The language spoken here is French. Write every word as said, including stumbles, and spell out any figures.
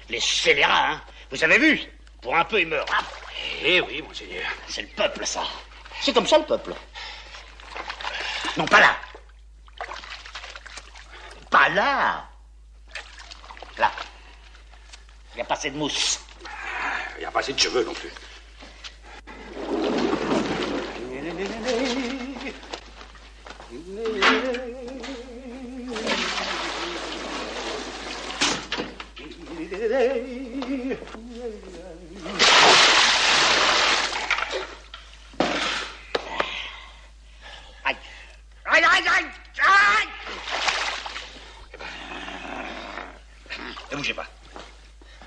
Les scélérats, hein. Vous avez vu? Pour un peu, ils meurent. Ah. Eh oui, monseigneur. C'est le peuple, ça. C'est comme ça, le peuple. Non, pas là. Pas là. Là. Il n'y a pas assez de mousse. Il n'y a pas assez de cheveux non plus.